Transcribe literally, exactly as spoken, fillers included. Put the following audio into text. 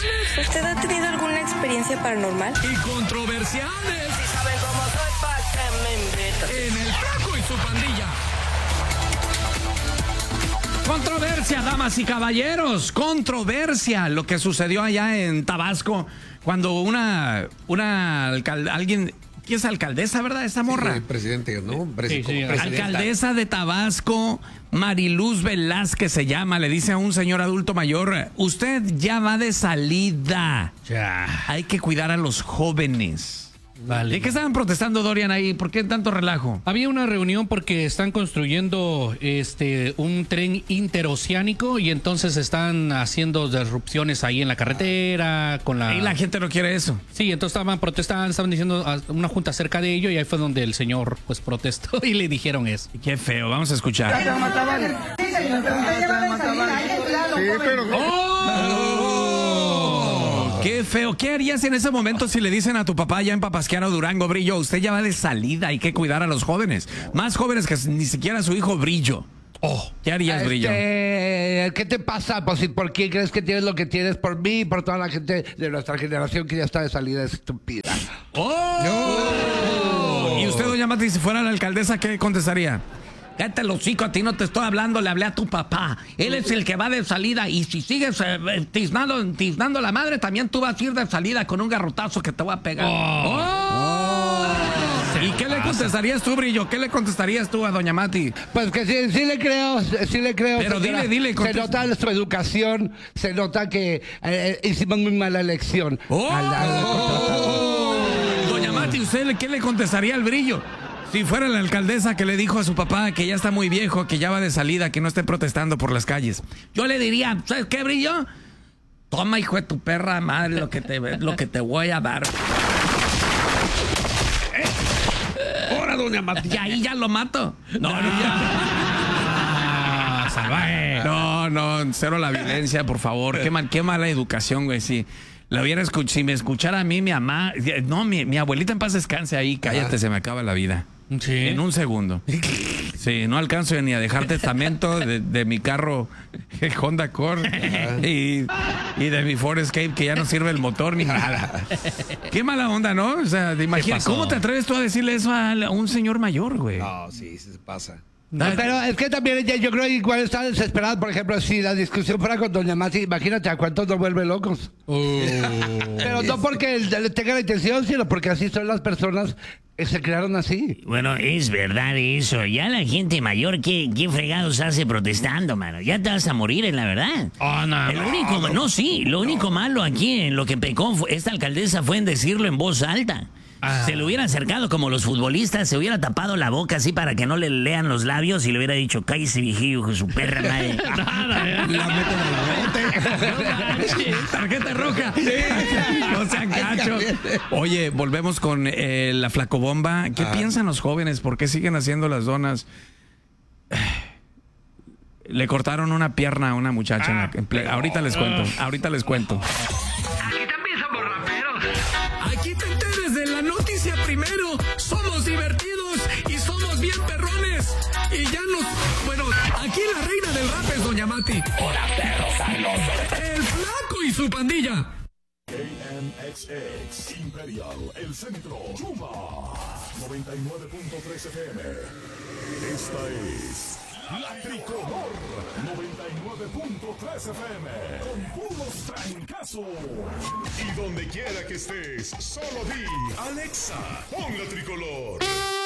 ¿Usted ha tenido alguna experiencia paranormal? Y controversiales. Si saben cómo soy, ¿pa' qué me invitan? En el Flaco y su pandilla. Controversia, damas y caballeros, controversia, lo que sucedió allá en Tabasco cuando una, una alcalde, alguien, ¿quién es alcaldesa, verdad? Esa morra. Sí, presidente, ¿no? Sí, sí, alcaldesa de Tabasco, Mariluz Velázquez se llama, le dice a un señor adulto mayor, usted ya va de salida. Ya. Hay que cuidar a los jóvenes. Vale. ¿De qué estaban protestando, Dorian, ahí? ¿Por qué tanto relajo? Había una reunión porque están construyendo este un tren interoceánico y entonces están haciendo disrupciones ahí en la carretera con la... Y la gente no quiere eso. Sí, entonces estaban protestando, estaban diciendo una junta acerca de ello y ahí fue donde el señor pues protestó y le dijeron eso. Qué feo, vamos a escuchar. Sí, pero... ¡Oh! ¡Qué feo! ¿Qué harías en ese momento si le dicen a tu papá ya en Papasquiaro, Durango, Brillo, usted ya va de salida, hay que cuidar a los jóvenes? Más jóvenes que ni siquiera su hijo, Brillo. Oh, ¿qué harías, este, Brillo? ¿Qué te pasa? Pues, ¿por qué crees que tienes lo que tienes? Por mí y por toda la gente de nuestra generación que ya está de salida estúpida. ¡Oh! No. ¿Y usted, doña Mati, si fuera la alcaldesa, qué contestaría? Cállate los hocico, a ti no te estoy hablando, le hablé a tu papá. Él es el que va de salida y si sigues eh, tiznando, tiznando a la madre, también tú vas a ir de salida con un garrotazo que te voy a pegar. Oh. Oh. ¿Y qué le contestarías tú, Brillo? ¿Qué le contestarías tú a doña Mati? Pues que sí, sí le creo, sí le creo. Pero señora. dile, dile. Se nota nuestra educación, se nota que eh, hicimos muy mala elección. Oh. Al, al, oh. Doña Mati, ¿usted qué le contestaría al Brillo? Si fuera la alcaldesa que le dijo a su papá que ya está muy viejo, que ya va de salida, que no esté protestando por las calles. Yo le diría, ¿sabes qué, Brillo? Toma, hijo de tu perra madre, lo que te, lo que te voy a dar. Eh, ¡Ahora, doña Mati! Y ahí ya lo mato. No, no, ya. Salvaje. No, no, cero la violencia, por favor. Qué, mal, qué mala educación, güey, sí. La hubiera escuchado, si me escuchara a mí, mi mamá, no, mi, mi abuelita en paz descanse ahí, cállate, ah. Se me acaba la vida. Sí. En un segundo. Sí, no alcanzo ni a dejar testamento de, de mi carro, el Honda Accord, y, y de mi Ford Escape, que ya no sirve el motor ni nada. Qué mala onda, ¿no? O sea, te imaginas, ¿cómo te atreves tú a decirle eso a, a un señor mayor, güey? No, sí, se pasa. No, pero es que también ella, yo creo que igual está desesperada. Por ejemplo, si la discusión fuera con doña Mati, imagínate a cuántos nos vuelve locos. Oh. Pero no porque él tenga la intención, sino porque así son las personas que se crearon así. Bueno, es verdad eso. Ya la gente mayor, ¿qué, qué fregados hace protestando, mano? Ya te vas a morir, es la verdad. Oh, no, el único, no, no, sí, lo único malo aquí, en lo que pecó fue, esta alcaldesa fue en decirlo en voz alta. Ah. Se le hubiera acercado como los futbolistas, se hubiera tapado la boca así para que no le lean los labios y le hubiera dicho, cállese, viejillo, hijo de su perra madre. Nada, la meten al bote. Tarjeta roja. Sí. No sean gachos. Oye, volvemos con eh, la flacobomba. ¿Qué ah. piensan los jóvenes? ¿Por qué siguen haciendo las donas? Le cortaron una pierna a una muchacha. Ah. En la, en ahorita les cuento, ahorita les cuento. Aquí te enteres de la noticia primero. Somos divertidos y somos bien perrones. Y ya nos... Bueno, aquí la reina del rap es doña Mati. Hola, perros sabrosos. El Flaco y su pandilla. K M X X Imperial, el centro, Chuma, noventa y nueve punto tres F M. Esta es La Tricolor, noventa y nueve punto tres F M, con puros trancazos. Y donde quiera que estés, solo di, Alexa, pon La Tricolor.